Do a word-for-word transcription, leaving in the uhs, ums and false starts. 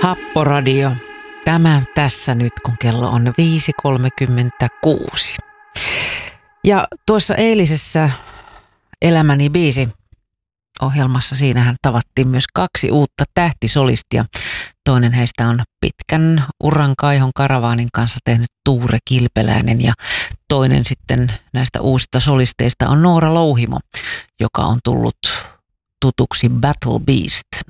Happoradio. Tämä tässä nyt, kun kello on viisi kolmekymmentäkuusi. Ja tuossa eilisessä Elämäni biisi ohjelmassa siinähän tavattiin myös kaksi uutta tähtisolistia. Toinen heistä on pitkän uran Kaihon Karavaanin kanssa tehnyt Tuure Kilpeläinen ja toinen sitten näistä uusista solisteista on Noora Louhimo, joka on tullut tutuksi Battle Beast